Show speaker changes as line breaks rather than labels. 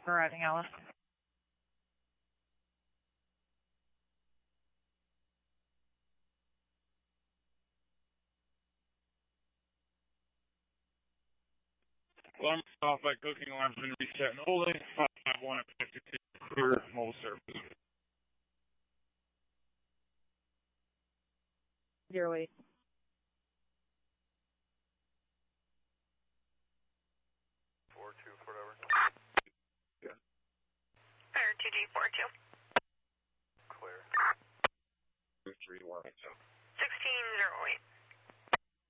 Arriving Alice.
Alarm off by cooking alarm's been reset and holding. 551 at 52 clear mobile service.
08.
Clear 2G42.
Clear. 231.